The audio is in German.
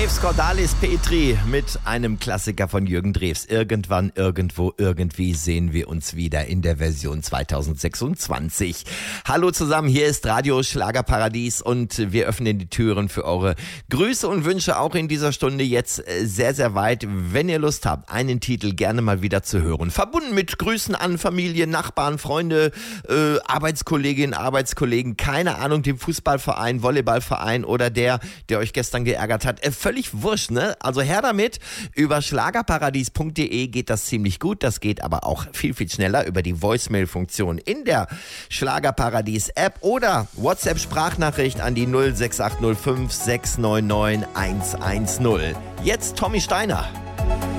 Drews Cordalis Petri mit einem Klassiker von Jürgen Drews. Irgendwann, irgendwo, irgendwie sehen wir uns wieder in der Version 2026. Hallo zusammen, hier ist Radio Schlagerparadies und wir öffnen die Türen für eure Grüße und Wünsche auch in dieser Stunde jetzt sehr, sehr weit. Wenn ihr Lust habt, einen Titel gerne mal wieder zu hören. Verbunden mit Grüßen an Familie, Nachbarn, Freunde, Arbeitskolleginnen, Arbeitskollegen, keine Ahnung, dem Fußballverein, Volleyballverein oder der euch gestern geärgert hat. Völlig wurscht, ne? Also her damit. Über schlagerparadies.de geht das ziemlich gut. Das geht aber auch viel, viel schneller über die Voicemail-Funktion in der Schlagerparadies-App oder WhatsApp-Sprachnachricht an die 06805 699 110. Jetzt Tommy Steiner.